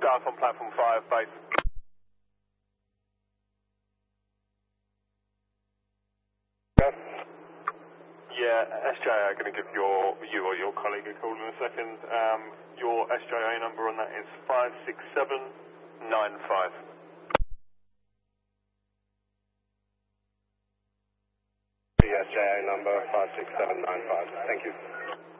South on platform 5, base. Yeah, SJA are going to give you or your colleague a call in a second. Your SJA number on that is 56795. The SJA number 56795. Thank you.